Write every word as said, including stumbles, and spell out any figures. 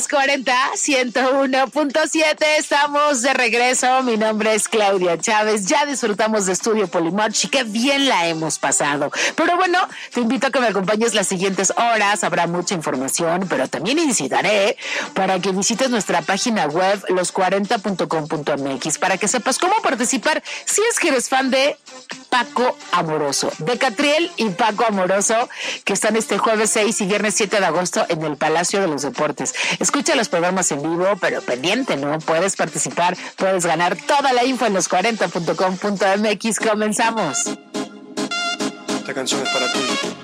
cuarenta, ciento uno punto siete, estamos de regreso. Mi nombre es Claudia Chávez. Ya disfrutamos de Estudio Polimoch y qué bien la hemos pasado. Pero bueno, te invito a que me acompañes las siguientes horas. Habrá mucha información, pero también incitaré para que visites nuestra página web los cuarenta punto com punto m x para que sepas cómo participar si es que eres fan de Paco Amoroso, de Catriel y Paco Amoroso, que están este jueves seis y viernes siete de agosto en el Palacio de los Deportes. Escucha los programas en vivo, pero pendiente, ¿no? Puedes participar, puedes ganar toda la info en los cuarenta punto com punto m x. Comenzamos. Esta canción es para ti.